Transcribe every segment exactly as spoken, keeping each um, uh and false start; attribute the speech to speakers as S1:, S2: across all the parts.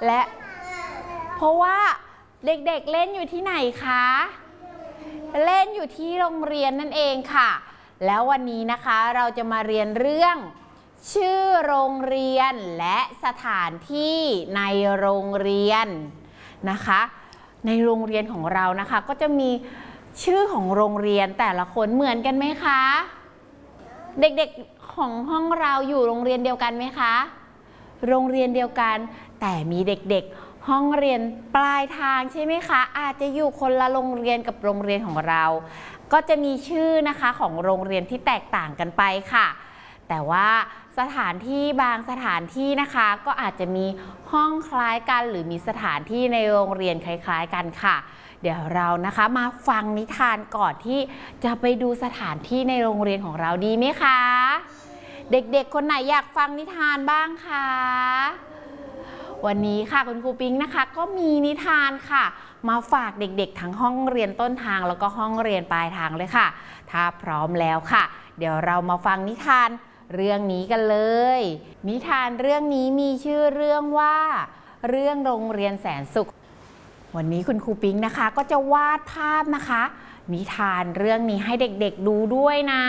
S1: และเพราะว่าเด็กๆ เเล่นอยู่ที่ไหนคะเล่นอยู่ที่โรงเรียนนั่นเองค่ะแล้ววันนี้นะคะเราจะมาเรียนเรื่องชื่อโรงเรียนและสถานที่ในโรงเรียนนะคะในโรงเรียนของเรานะคะก็จะมีชื่อของโรงเรียนแต่ละคนเหมือนกันไหมคะเด็กๆของห้องเราอยู่โรงเรียนเดียวกันไหมคะโรงเรียนเดียวกันแต่มีเด็กๆห้องเรียนปลายทางใช่ไหมคะอาจจะอยู่คนละโรงเรียนกับโรงเรียนของเราก็จะมีชื่อนะคะของโรงเรียนที่แตกต่างกันไปค่ะแต่ว่าสถานที่บางสถานที่นะคะก็อาจจะมีห้องคล้ายกันหรือมีสถานที่ในโรงเรียนคล้ายๆกันค่ะเดี๋ยวเรานะคะมาฟังนิทานก่อนที่จะไปดูสถานที่ในโรงเรียนของเราดีไหมคะเด็กๆคนไหนอยากฟังนิทานบ้างคะวันนี้ค่ะคุณครูปิ๊งนะคะก็มีนิทานค่ะมาฝากเด็กๆทั้งห้องเรียนต้นทางแล้วก็ห้องเรียนปลายทางเลยค่ะถ้าพร้อมแล้วค่ะเดี๋ยวเรามาฟังนิทานเรื่องนี้กันเลยนิทานเรื่องนี้มีชื่อเรื่องว่าเรื่องโรงเรียนแสนสุขวันนี้คุณครูปิ๊งนะคะก็จะวาดภาพนะคะนิทานเรื่องนี้ให้เด็กๆดูด้วยนะ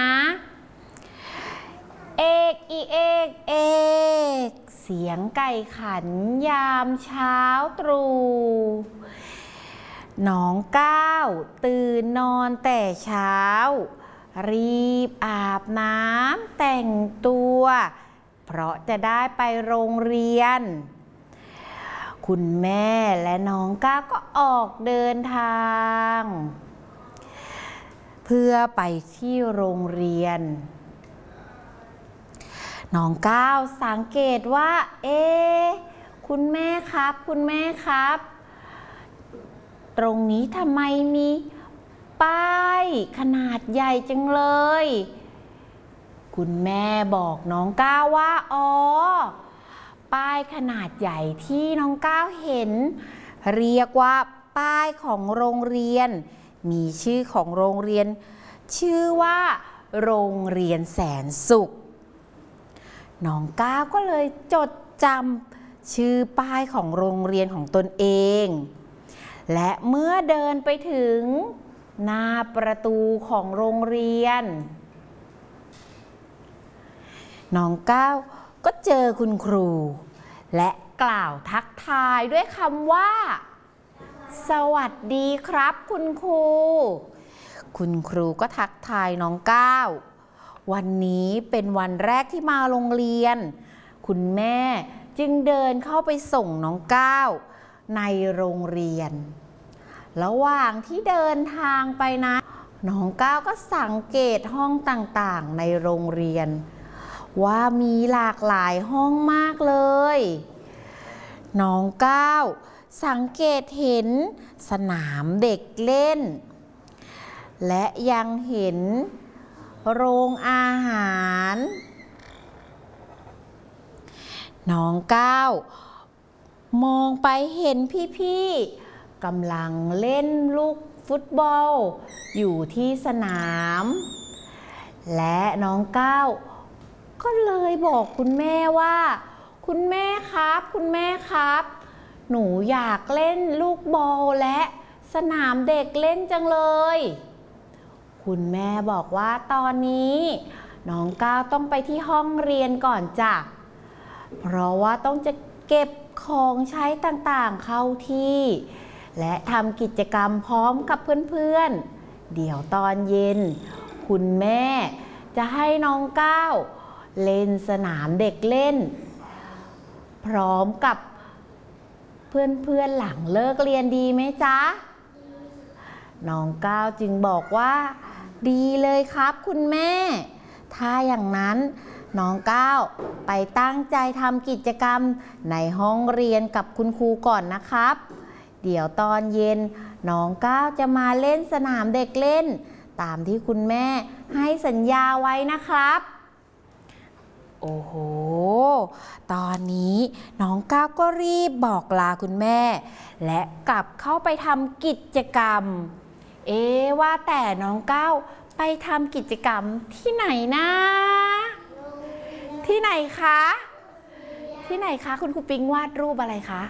S1: เอกอีเอกเอกเสียงไก่ขันยามเช้าตรู่น้องก้าวตื่นนอนแต่เช้ารีบอาบน้ำแต่งตัวเพราะจะได้ไปโรงเรียนคุณแม่และน้องก้าวก็ออกเดินทางเพื่อไปที่โรงเรียนน้องก้าวสังเกตว่าเอ๊ะคุณแม่ครับคุณแม่ครับตรงนี้ทำไมมีป้ายขนาดใหญ่จังเลยคุณแม่บอกน้องก้าวว่าอ๋อป้ายขนาดใหญ่ที่น้องก้าวเห็นเรียกว่าป้ายของโรงเรียนมีชื่อของโรงเรียนชื่อว่าโรงเรียนแสนสุขน้องก้าวก็เลยจดจำชื่อป้ายของโรงเรียนของตนเองและเมื่อเดินไปถึงหน้าประตูของโรงเรียนน้องก้าวก็เจอคุณครูและกล่าวทักทายด้วยคำว่าสวัสดีครับคุณครูคุณครูก็ทักทายน้องก้าววันนี้เป็นวันแรกที่มาโรงเรียนคุณแม่จึงเดินเข้าไปส่งน้องก้าวในโรงเรียนระหว่างที่เดินทางไปนะน้องก้าวก็สังเกตห้องต่างๆในโรงเรียนว่ามีหลากหลายห้องมากเลยน้องก้าวสังเกตเห็นสนามเด็กเล่นและยังเห็นโรงอาหารน้องก้าวมองไปเห็นพี่ๆกำลังเล่นลูกฟุตบอลอยู่ที่สนามและน้องก้าวก็เลยบอกคุณแม่ว่าคุณแม่ครับคุณแม่ครับหนูอยากเล่นลูกบอลและสนามเด็กเล่นจังเลยคุณแม่บอกว่าตอนนี้น้องก้าวต้องไปที่ห้องเรียนก่อนจ้ะเพราะว่าต้องจะเก็บของใช้ต่างๆเข้าที่และทำกิจกรรมพร้อมกับเพื่อนๆเดี๋ยวตอนเย็นคุณแม่จะให้น้องก้าวเล่นสนามเด็กเล่นพร้อมกับเพื่อนๆหลังเลิกเรียนดีไหมจ๊ะน้องก้าวจึงบอกว่าดีเลยครับคุณแม่ถ้าอย่างนั้นน้องก้าวไปตั้งใจทำกิจกรรมในห้องเรียนกับคุณครูก่อนนะครับเดี๋ยวตอนเย็นน้องก้าวจะมาเล่นสนามเด็กเล่นตามที่คุณแม่ให้สัญญาไว้นะครับโอ้โหตอนนี้น้องก้าวก็รีบบอกลาคุณแม่และกลับเข้าไปทำกิจกรรมเอ๊ะว่าแต่น้องก้าวไปทำกิจกรรมที่ไหนนะที่ไหนคะที่ไหนคะคุณครูปิ๊งวาดรูปอะไรคะ